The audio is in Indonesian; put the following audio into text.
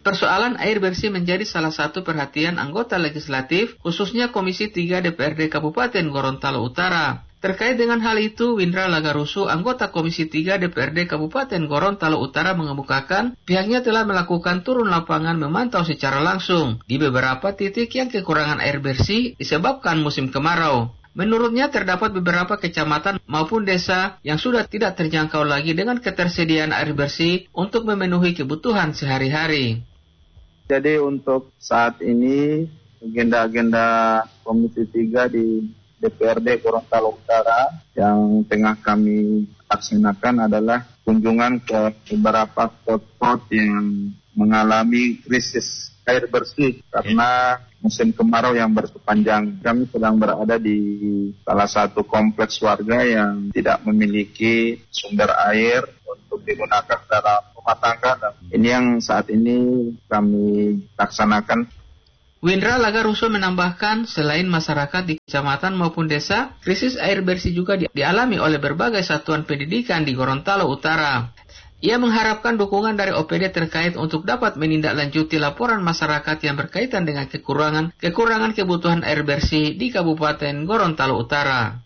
Persoalan air bersih menjadi salah satu perhatian anggota legislatif, khususnya Komisi 3 DPRD Kabupaten Gorontalo Utara. Terkait dengan hal itu, Windra Lagarusu, anggota Komisi 3 DPRD Kabupaten Gorontalo Utara mengemukakan pihaknya telah melakukan turun lapangan memantau secara langsung di beberapa titik yang kekurangan air bersih disebabkan musim kemarau. Menurutnya terdapat beberapa kecamatan maupun desa yang sudah tidak terjangkau lagi dengan ketersediaan air bersih untuk memenuhi kebutuhan sehari-hari. Jadi untuk saat ini agenda-agenda Komisi 3 di DPRD Gorontalo Utara yang tengah kami laksanakan adalah kunjungan ke beberapa spot-spot yang mengalami krisis air bersih karena musim kemarau yang berkepanjang. Kami sedang berada di salah satu kompleks warga yang tidak memiliki sumber air untuk digunakan dalam rumah tangga. Ini yang saat ini kami laksanakan. Windra Lagarusu menambahkan, selain masyarakat di kecamatan maupun desa, krisis air bersih juga dialami oleh berbagai satuan pendidikan di Gorontalo Utara. Ia mengharapkan dukungan dari OPD terkait untuk dapat menindaklanjuti laporan masyarakat yang berkaitan dengan kekurangan kebutuhan air bersih di Kabupaten Gorontalo Utara.